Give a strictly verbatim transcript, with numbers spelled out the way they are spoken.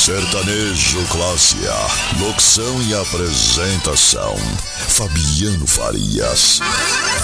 Sertanejo Classe A. Locução e apresentação: Fabiano Farias.